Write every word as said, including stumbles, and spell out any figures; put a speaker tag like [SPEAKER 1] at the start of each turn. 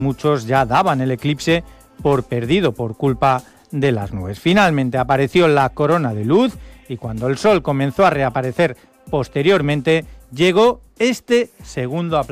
[SPEAKER 1] Muchos ya daban el eclipse por perdido por culpa de las nubes. Finalmente apareció la corona de luz y cuando el sol comenzó a reaparecer posteriormente, llegó este segundo aplauso.